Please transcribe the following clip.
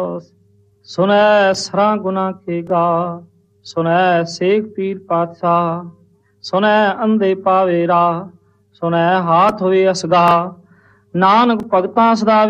ਸੁਨੈ ਸਰਾਂ ਗੁਨਾ ਕੇ ਗਾ, ਸੁਨੈ ਸੇਖ ਪੀਰ ਪਾਤਸ਼ਾਹ, ਸੁਨੈ ਅੰਧੇ ਪਾਵੇ ਰਾਹ, ਸੁਨੈ ਹਾਥ ਹੋਏ ਅਸਗਾ, ਨਾਨਕ ਭਗਤਾਂ ਸਦਾ